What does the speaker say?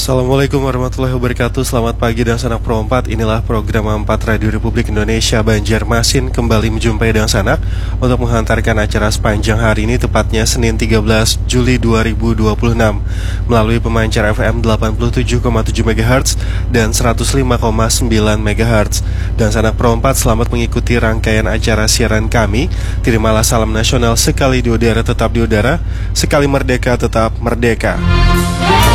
Assalamualaikum warahmatullahi wabarakatuh. Selamat pagi dan sanak Pro 4. Inilah program 4 Radio Republik Indonesia Banjarmasin kembali menjumpai dan sanak untuk menghantarkan acara sepanjang hari ini, tepatnya Senin 13 Juli 2026 melalui pemancar FM 87,7 MHz dan 105,9 MHz. Dan sanak Pro 4, selamat mengikuti rangkaian acara siaran kami. Terimalah salam nasional, sekali di udara tetap di udara, sekali merdeka tetap merdeka.